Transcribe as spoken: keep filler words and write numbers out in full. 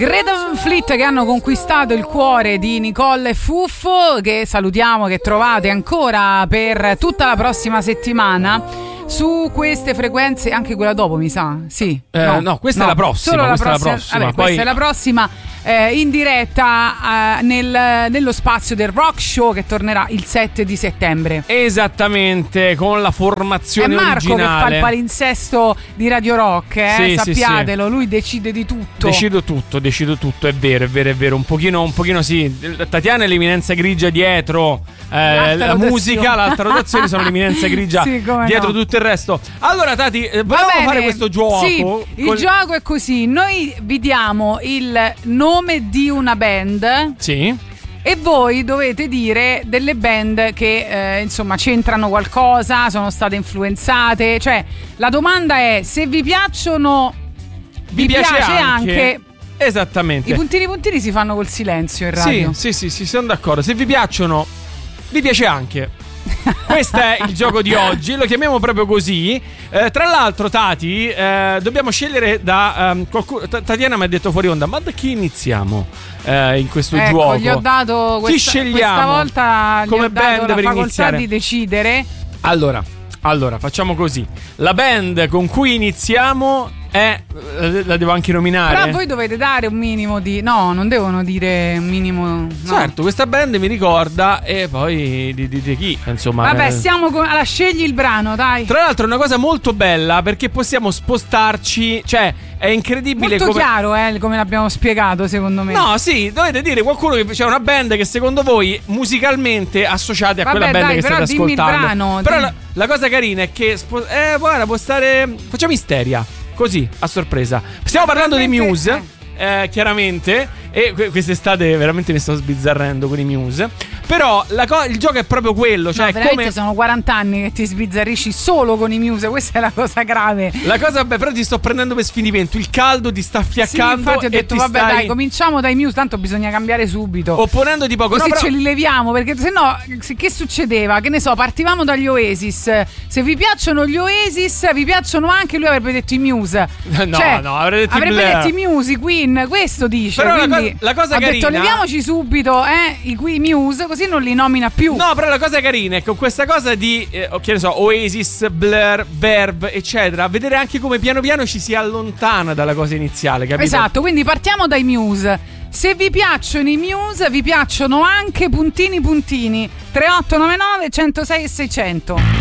Greta Van Fleet, che hanno conquistato il cuore di Nicole e Fuffo, che salutiamo, che trovate ancora per tutta la prossima settimana su queste frequenze, anche quella dopo mi sa, sì. Eh, no, no, questa no, è la prossima. Solo la questa prossima. È la prossima. Vabbè, Poi... questa è la prossima. Eh, in diretta eh, nel, nello spazio del Rock Show, che tornerà il sette di settembre. Esattamente, con la formazione è Marco originale. Che fa il palinsesto di Radio Rock, eh? Sì, sappiatelo, sì, sì. Lui decide di tutto. Decido tutto, decido tutto, è vero, è vero, è vero. Un pochino, un pochino sì. Tatiana è l'eminenza grigia dietro eh, la musica, l'alta rotazione sono l'eminenza grigia sì, dietro no. tutto il resto. Allora Tati, eh, volevamo fare questo gioco. Sì, il col... gioco è così. Noi vi diamo il nome di una band. Sì. E voi dovete dire delle band che eh, insomma c'entrano qualcosa, sono state influenzate. Cioè, la domanda è: se vi piacciono, vi, vi piace, piace anche... anche Esattamente. I puntini puntini si fanno col silenzio in radio. Sì, sì, sì, sì, sono d'accordo. Se vi piacciono, vi piace anche. Questo è il gioco di oggi, lo chiamiamo proprio così. Eh, tra l'altro, Tati, eh, dobbiamo scegliere da um, qualcuno. Tatiana mi ha detto fuori onda: ma da chi iniziamo eh, in questo ecco, gioco? Gli ho dato questa, chi scegliamo questa volta come gli ho dato band la per facoltà iniziare di decidere. Allora, allora facciamo così. La band con cui iniziamo è, la devo anche nominare. Però voi dovete dare un minimo di... No, non devono dire un minimo... No. Certo, questa band mi ricorda. E poi di, di, di chi, insomma. Vabbè, eh. stiamo con... Allora, scegli il brano, dai. Tra l'altro è una cosa molto bella, perché possiamo spostarci. Cioè, è incredibile. Molto come... chiaro, eh, come l'abbiamo spiegato, secondo me. No, sì, dovete dire qualcuno che c'è una band che secondo voi musicalmente associate a Vabbè, quella band dai, che però state dimmi ascoltando. Il brano, però dimmi... la, la cosa carina è che spo... eh, guarda, può stare. Facciamo Isteria. Così, a sorpresa. Stiamo parlando dei Muse, eh, chiaramente. E quest'estate veramente mi sto sbizzarrendo con i Muse. Però la co- il gioco è proprio quello. Cioè, no, veramente come... sono quaranta anni che ti sbizzarrisci solo con i Muse. Questa è la cosa grave. La cosa, beh, però ti sto prendendo per sfinimento. Il caldo ti sta fiaccando. Sì, infatti ho detto, e vabbè, stai... dai, cominciamo dai Muse. Tanto bisogna cambiare subito. Opponendoti poco. Così no, però... ce li leviamo. Perché se no, che succedeva? Che ne so, partivamo dagli Oasis. Se vi piacciono gli Oasis, vi piacciono anche. Lui avrebbe detto i Muse. No, cioè, no, avrebbe detto, avrebbe detto i Muse, i Queen. Questo dice. Però quindi la, co- la cosa ha carina. detto, leviamoci subito eh, i qui Muse, così non li nomina più. No, però la cosa carina è che con questa cosa di eh, che ne so, Oasis, Blur, Verve, eccetera, vedere anche come piano piano ci si allontana dalla cosa iniziale, capito? Esatto, quindi partiamo dai Muse. Se vi piacciono i Muse, vi piacciono anche puntini puntini tre otto nove nove uno zero sei e seicento.